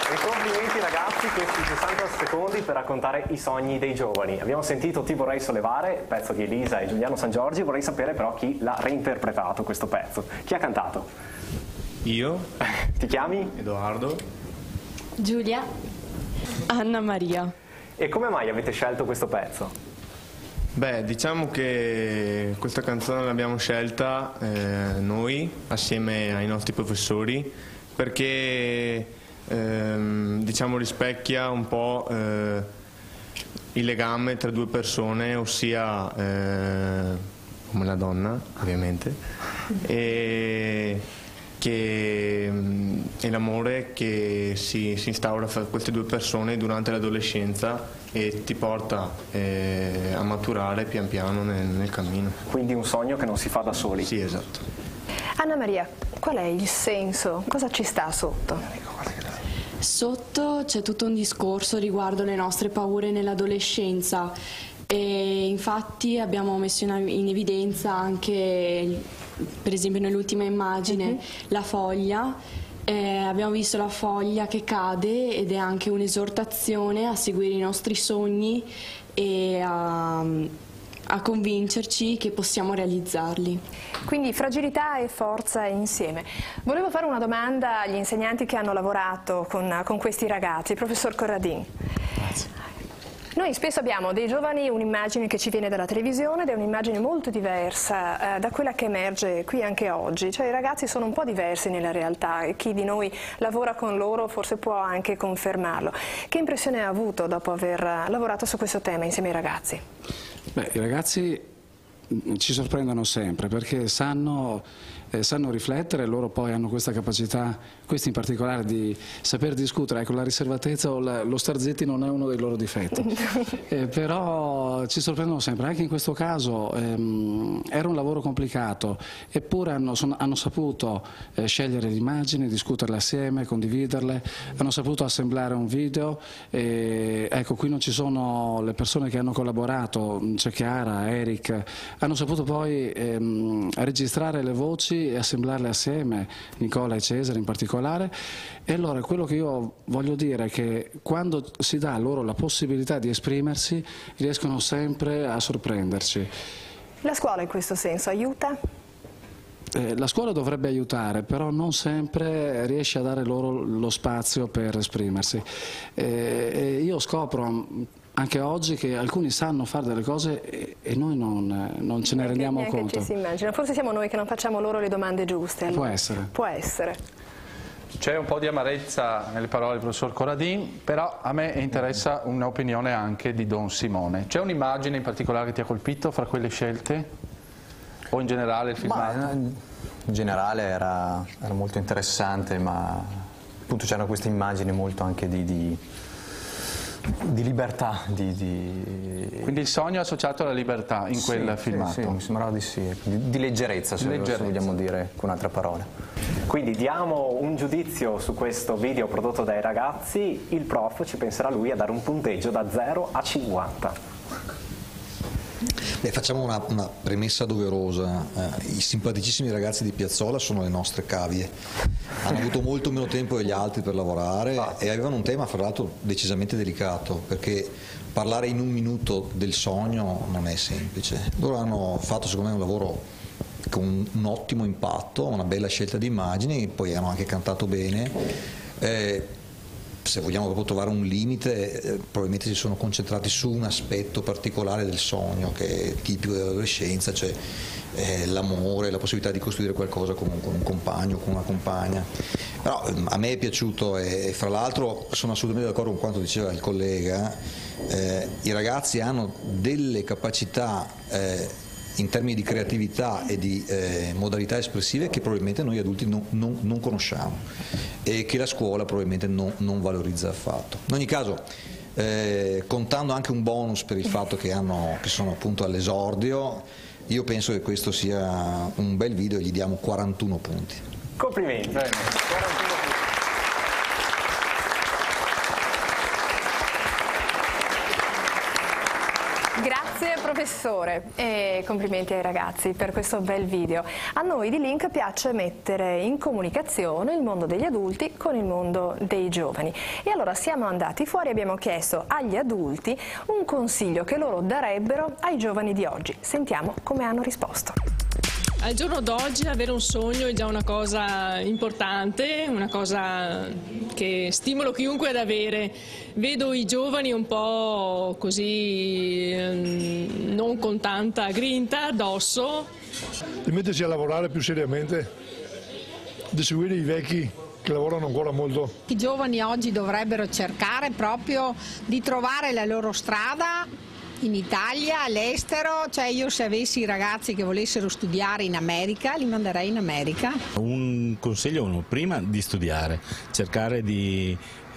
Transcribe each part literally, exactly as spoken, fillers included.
E complimenti ragazzi, questi sessanta secondi per raccontare i sogni dei giovani. Abbiamo sentito Ti vorrei sollevare, pezzo di Elisa e Giuliano San Giorgi, vorrei sapere però chi l'ha reinterpretato questo pezzo. Chi ha cantato? Io. Ti chiami? Edoardo. Giulia. Anna Maria. E come mai avete scelto questo pezzo? Beh, diciamo che questa canzone l'abbiamo scelta eh, noi, assieme ai nostri professori, perché ehm, diciamo rispecchia un po' eh, il legame tra due persone, ossia eh, come la donna, ovviamente, e che è l'amore che si, si instaura fra queste due persone durante l'adolescenza e ti porta eh, a maturare pian piano nel, nel cammino. Quindi un sogno che non si fa da soli. Sì, esatto. Anna Maria, qual è il senso? Cosa ci sta sotto? Sotto c'è tutto un discorso riguardo le nostre paure nell'adolescenza e infatti abbiamo messo in, in evidenza anche, per esempio nell'ultima immagine, mm-hmm. la foglia. Eh, abbiamo visto la foglia che cade ed è anche un'esortazione a seguire i nostri sogni e a, a convincerci che possiamo realizzarli. Quindi fragilità e forza insieme. Volevo fare una domanda agli insegnanti che hanno lavorato con, con questi ragazzi. Professor Corradin. Grazie. Noi spesso abbiamo dei giovani un'immagine che ci viene dalla televisione ed è un'immagine molto diversa eh, da quella che emerge qui anche oggi. Cioè i ragazzi sono un po' diversi nella realtà e chi di noi lavora con loro forse può anche confermarlo. Che impressione ha avuto dopo aver lavorato su questo tema insieme ai ragazzi? Beh, i ragazzi ci sorprendono sempre perché sanno, eh, sanno riflettere, loro poi hanno questa capacità, questi in particolare, di saper discutere. Ecco, la riservatezza o la, lo star zitti non è uno dei loro difetti, eh, però ci sorprendono sempre. Anche in questo caso ehm, era un lavoro complicato, eppure hanno, son, hanno saputo eh, scegliere le immagini, discuterle assieme, condividerle, hanno saputo assemblare un video. E, ecco, qui non ci sono le persone che hanno collaborato, c'è Chiara, Eric, hanno saputo poi ehm, registrare le voci e assemblarle assieme, Nicola e Cesare in particolare. E allora quello che io voglio dire è che quando si dà loro la possibilità di esprimersi riescono sempre a sorprenderci. La scuola in questo senso aiuta? Eh, la scuola dovrebbe aiutare, però non sempre riesce a dare loro lo spazio per esprimersi. Eh, e io scopro anche oggi che alcuni sanno fare delle cose e, e noi non, non ce ne neanche, rendiamo neanche conto. Ci si immagina. Forse siamo noi che non facciamo loro le domande giuste. Allora. Può essere. Può essere. C'è un po' di amarezza nelle parole del professor Corradin, però a me interessa un'opinione anche di Don Simone. C'è un'immagine in particolare che ti ha colpito fra quelle scelte? O in generale il filmato? Ma, in generale era, era molto interessante, ma appunto c'erano queste immagini molto anche di... di di libertà, di, di... Quindi il sogno è associato alla libertà in sì, quel sì, filmato? Sì, mi sembrava di sì, di, di leggerezza, se, leggerezza, se vogliamo dire con altre parole. Quindi diamo un giudizio su questo video prodotto dai ragazzi, il prof ci penserà lui a dare un punteggio da zero a cinquanta. Beh, facciamo una, una premessa doverosa. Eh, I simpaticissimi ragazzi di Piazzolla sono le nostre cavie. Hanno avuto molto meno tempo degli altri per lavorare e avevano un tema, fra l'altro, decisamente delicato, perché parlare in un minuto del sogno non è semplice. Loro hanno fatto, secondo me, un lavoro con un ottimo impatto, una bella scelta di immagini, poi hanno anche cantato bene. Eh, se vogliamo proprio trovare un limite, eh, probabilmente si sono concentrati su un aspetto particolare del sogno che è tipico dell'adolescenza, cioè eh, l'amore, la possibilità di costruire qualcosa con un, con un compagno, con una compagna. Però ehm, a me è piaciuto e, e fra l'altro sono assolutamente d'accordo con quanto diceva il collega, eh, i ragazzi hanno delle capacità eh, in termini di creatività e di eh, modalità espressive che probabilmente noi adulti non, non, non conosciamo e che la scuola probabilmente non, non valorizza affatto. In ogni caso, eh, contando anche un bonus per il fatto che, hanno, che sono appunto all'esordio, io penso che questo sia un bel video e gli diamo quarantuno punti. Complimenti. Bene. quarantuno punti. Grazie professore. Professore, e complimenti ai ragazzi per questo bel video. A noi di Link piace mettere in comunicazione il mondo degli adulti con il mondo dei giovani. E allora siamo andati fuori e abbiamo chiesto agli adulti un consiglio che loro darebbero ai giovani di oggi. Sentiamo come hanno risposto. Al giorno d'oggi avere un sogno è già una cosa importante, una cosa che stimolo chiunque ad avere. Vedo i giovani un po' così, non con tanta grinta addosso. Di mettersi a lavorare più seriamente, di seguire i vecchi che lavorano ancora molto. I giovani oggi dovrebbero cercare proprio di trovare la loro strada in Italia, all'estero, cioè io se avessi ragazzi che volessero studiare in America li manderei in America. Un consiglio uno, prima di studiare, cercare di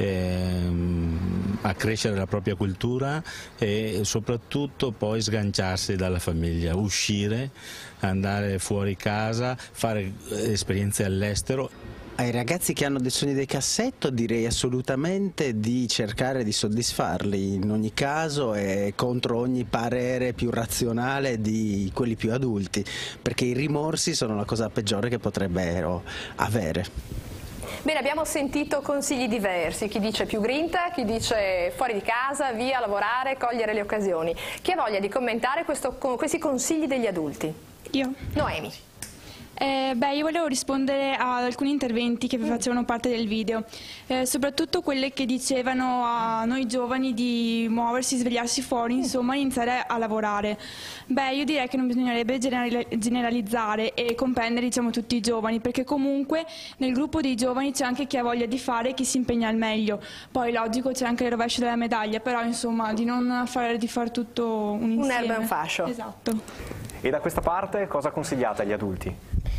ehm, accrescere la propria cultura e soprattutto poi sganciarsi dalla famiglia, uscire, andare fuori casa, fare esperienze all'estero. Ai ragazzi che hanno dei sogni del cassetto direi assolutamente di cercare di soddisfarli in ogni caso e contro ogni parere più razionale di quelli più adulti, perché i rimorsi sono la cosa peggiore che potrebbero avere. Bene, abbiamo sentito consigli diversi, chi dice più grinta, chi dice fuori di casa, via, lavorare, cogliere le occasioni. Chi ha voglia di commentare questo, questi consigli degli adulti? Io. Noemi. Eh, beh, io volevo rispondere ad alcuni interventi che facevano parte del video, eh, soprattutto quelle che dicevano a noi giovani di muoversi, svegliarsi fuori, insomma iniziare a lavorare. Beh, io direi che non bisognerebbe generalizzare e comprendere, diciamo, tutti i giovani, perché comunque nel gruppo dei giovani c'è anche chi ha voglia di fare e chi si impegna al meglio. Poi logico c'è anche il rovescio della medaglia, però insomma di non fare di far tutto un insieme. Un'erba e un fascio. Esatto. E da questa parte cosa consigliate agli adulti?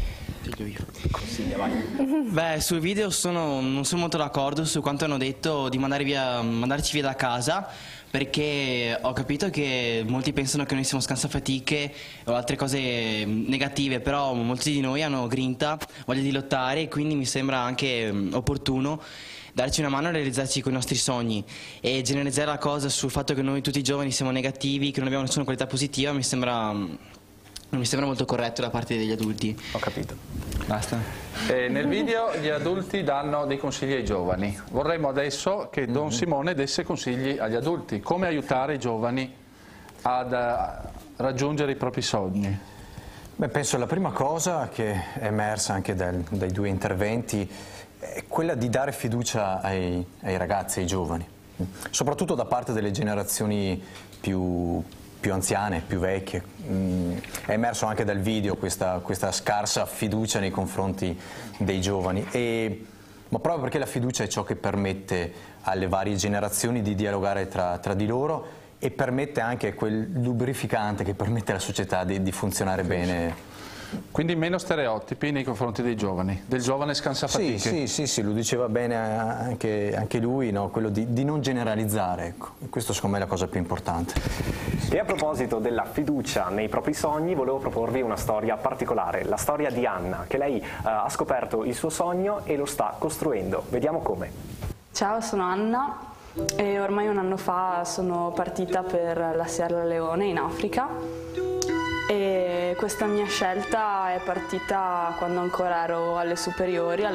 Consiglia, vai. Beh, sul video sono, non sono molto d'accordo su quanto hanno detto di mandare via, mandarci via da casa, perché ho capito che molti pensano che noi siamo scansafatiche o altre cose negative, però molti di noi hanno grinta, voglia di lottare, e quindi mi sembra anche opportuno darci una mano a realizzarci con i nostri sogni, e generalizzare la cosa sul fatto che noi tutti i giovani siamo negativi, che non abbiamo nessuna qualità positiva, mi sembra... Non mi sembra molto corretto da parte degli adulti. Ho capito. Basta. Eh, nel video gli adulti danno dei consigli ai giovani. Vorremmo adesso che Don mm-hmm. Simone desse consigli agli adulti. Come aiutare i giovani ad uh, raggiungere i propri sogni? Beh, penso la prima cosa che è emersa anche dal, dai due interventi è quella di dare fiducia ai, ai ragazzi, ai giovani. Soprattutto da parte delle generazioni più... più anziane, più vecchie. Mm, è emerso anche dal video questa, questa scarsa fiducia nei confronti dei giovani, e, ma proprio perché la fiducia è ciò che permette alle varie generazioni di dialogare tra, tra di loro, e permette anche quel lubrificante che permette alla società di, di funzionare bene. Quindi meno stereotipi nei confronti dei giovani, del giovane scansafatiche. Sì, sì, sì, sì, lo diceva bene anche, anche lui, no? Quello di, di non generalizzare, ecco. E questo secondo me è la cosa più importante. E a proposito della fiducia nei propri sogni, volevo proporvi una storia particolare, la storia di Anna, che lei uh, ha scoperto il suo sogno e lo sta costruendo. Vediamo come. Ciao, sono Anna e ormai un anno fa sono partita per la Sierra Leone in Africa. E questa mia scelta è partita quando ancora ero alle superiori,